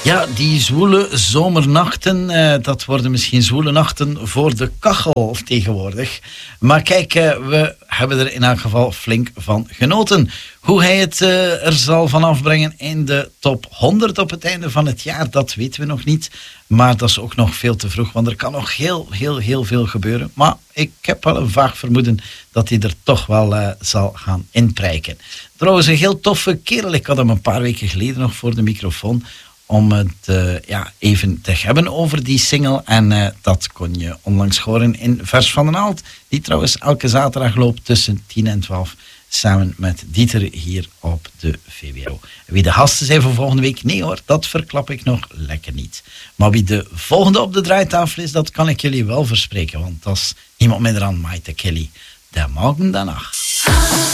Ja, die zwoele zomernachten, dat worden misschien zwoele nachten voor de kachel tegenwoordig. Maar kijk, we hebben er in elk geval flink van genoten. Hoe hij het er zal van afbrengen in de top 100 op het einde van het jaar, dat weten we nog niet. Maar dat is ook nog veel te vroeg, want er kan nog heel veel gebeuren. Maar ik heb wel een vaag vermoeden dat hij er toch wel zal gaan inprijken. Trouwens, een heel toffe kerel. Ik had hem een paar weken geleden nog voor de microfoon om het even te hebben over die single. En dat kon je onlangs horen in Vers van den Aalt, die trouwens elke zaterdag loopt tussen 10 en 12, samen met Dieter hier op de VWO. Wie de gasten zijn voor volgende week, nee hoor, dat verklap ik nog lekker niet. Maar wie de volgende op de draaitafel is, dat kan ik jullie wel verspreken, want dat is niemand minder dan Maite Kelly. De morgen danach.